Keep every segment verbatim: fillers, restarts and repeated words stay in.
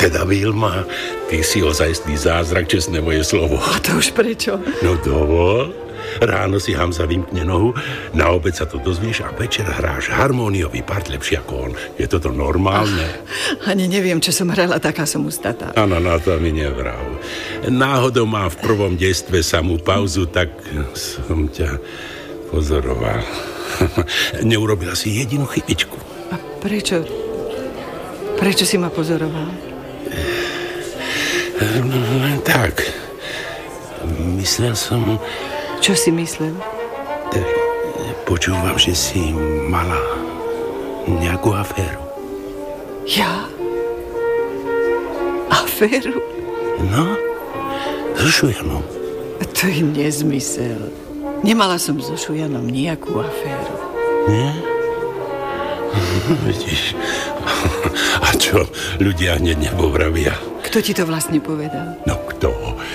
Teda Vilma, ty si ozajstný zázrak, čestné moje slovo. A to už prečo? No dovol. Ráno si Hamza vymkne nohu, na obed sa to dozvieš a večer hráš harmóniový part lepšie ako on. Je toto normálne? Ach, ani neviem, čo som hrala, taká som ustatá. Áno, na to mi nevrav. Náhodou mám v prvom detstve samú pauzu, tak som ťa pozoroval. Neurobila si jedinú chybičku. A prečo? Prečo si ma pozoroval? Len tak. Myslel som... Čo si myslel? Tak, počúvam, že si mala nejakú aféru. Ja? Aféru? No, so Šujanom. To je nezmysel. Nemala som so Šujanom nejakú aféru. Nie? Vidíš. A čo ľudia hneď nepovravia? Kto ti to vlastne povedal? No kto?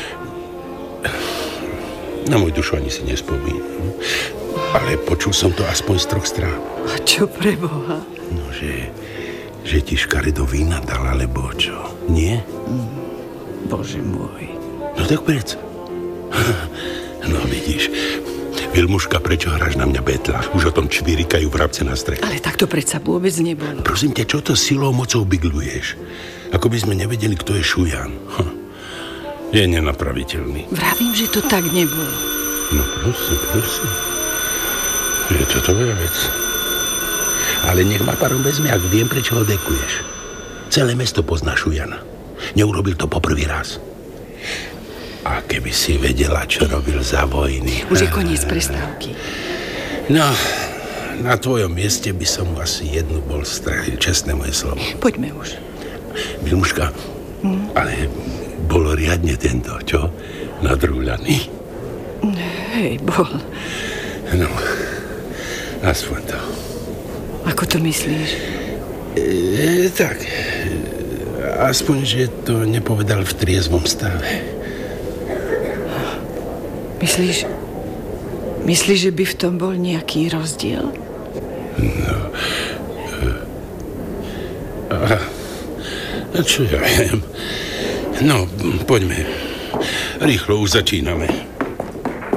Na môj dušu ani si nespomínam. Ale počul som to aspoň z troch strán. A čo pre Boha? No, že, že ti škaredo vína dal, alebo čo? Nie? Mm, Bože môj. No tak preč. No vidíš, Vilmuška, prečo hráš na mňa betla? Už o tom čvirikajú vrabce na streche. Ale tak to predsa vôbec nebolo. Prosím ťa, čo to silou mocou bygluješ? Ako by sme nevedeli, kto je Šujan. Hm. Je nenapraviteľný. Vravím, že to tak nebolo. No prosím, prosím. Je to tvoja vec. Ale nech ma parom vezme, ak viem, prečo ho dekuješ. Celé mesto pozná Šujana. Neurobil to poprvý raz. A keby si vedela, čo robil za vojny. Už je koniec prestávky. No, na tvojom mieste by som mu asi jednu bol strelil, čestné moje slovo. Poďme už. Vilmuška, hm? ale bol riadne tento, čo? Nadrúľaný. Hej, bol. No, aspoň to. Ako to myslíš? E, tak, aspoň, že to nepovedal v triezvom stave. Myslíš, myslíš, že by v tom bol nejaký rozdiel? No, a, a čo ja viem? No, poďme. Rýchlo už začíname.